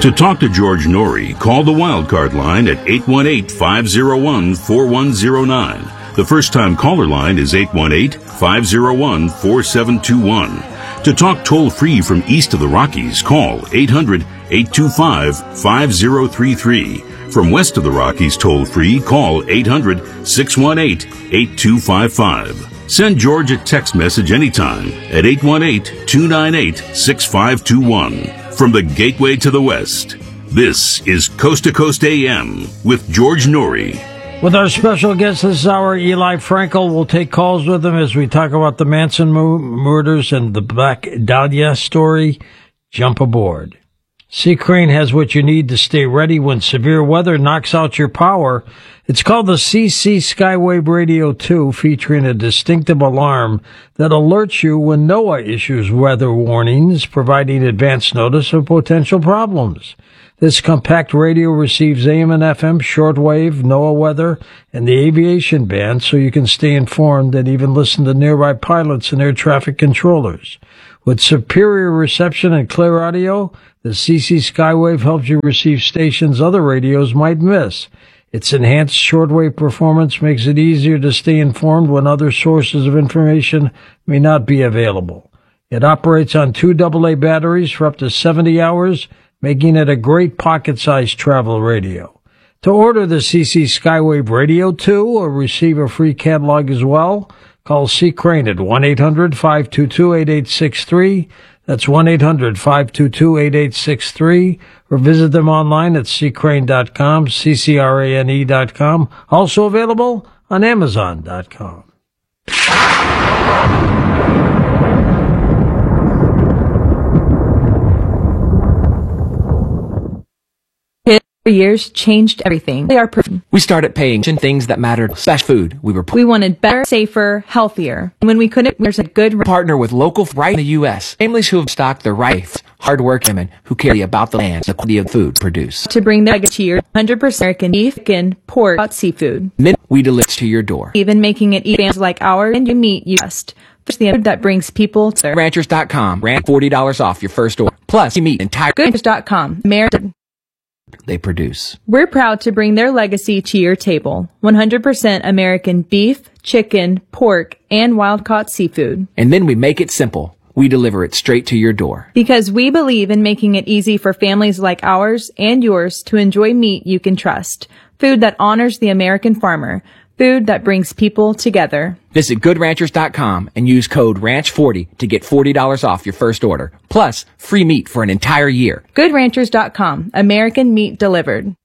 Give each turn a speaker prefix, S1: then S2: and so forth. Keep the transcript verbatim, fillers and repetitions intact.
S1: To talk to George Norrie, call the Wildcard line at eight one eight, five oh one, four one oh nine. The first-time caller line is eight one eight, five oh one, four seven two one. To talk toll-free from east of the Rockies, call eight hundred, eight two five, five oh three three. From west of the Rockies toll-free, call eight hundred, six one eight, eight two five five. Send George a text message anytime at eight one eight, two nine eight, six five two one. From the Gateway to the West, this is Coast to Coast A M with George Norrie.
S2: With our special guest this hour, Eli Frankel, we'll take calls with him as we talk about the Manson murders and the Black Dahlia story. Jump aboard. Sea Crane has what you need to stay ready when severe weather knocks out your power. It's called the C C Skywave Radio two, featuring a distinctive alarm that alerts you when NOAA issues weather warnings, providing advance notice of potential problems. This compact radio receives A M and F M, shortwave, NOAA weather, and the aviation band so you can stay informed and even listen to nearby pilots and air traffic controllers. With superior reception and clear audio, the C C Skywave helps you receive stations other radios might miss. Its enhanced shortwave performance makes it easier to stay informed when other sources of information may not be available. It operates on two double A batteries for up to seventy hours, making it a great pocket-sized travel radio. To order the C C Skywave Radio two or receive a free catalog as well, call Sea Crane at one eight hundred, five two two, eight eight six three. That's one eight hundred, five two two, eight eight six three. Or visit them online at c crane dot com, C C R A N E dot com. Also available on amazon dot com.
S3: Years changed everything. They are proven.
S4: We started paying in things that mattered. Special food. We were.
S3: We wanted better, safer, healthier. And when we couldn't, there's a good
S4: partner with local right in the U S Families who have stocked their rights. Hard-working women who care about the land, the quality of food produced.
S3: To bring their to your one hundred percent American beef, chicken, pork, seafood.
S4: Then we deliver to your door.
S3: Even making it eat fans like ours and you meet you best. It's the food that brings people to
S4: ranchers dot com. Rant forty dollars off your first order. Plus, you meet entire
S3: good ranchers dot com. American.
S4: They produce.
S3: We're proud to bring their legacy to your table. one hundred percent American beef, chicken, pork, and wild-caught seafood.
S4: And then we make it simple. We deliver it straight to your door.
S3: Because we believe in making it easy for families like ours and yours to enjoy meat you can trust. Food that honors the American farmer. Food that brings people together.
S4: Visit good ranchers dot com and use code ranch forty to get forty dollars off your first order. Plus, free meat for an entire year.
S3: good ranchers dot com. American meat delivered.